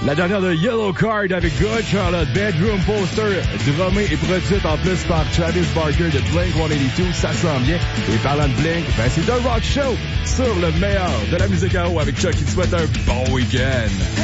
La dernière de Yellow Card avec Good Charlotte, Bedroom Poster, drummé et produite en plus par Travis Barker de Blink-182, ça s'en vient. Et parlant de Blink, ben c'est The Rock Show sur le meilleur de la musique à eau avec Chuck qui te souhaite un bon week-end.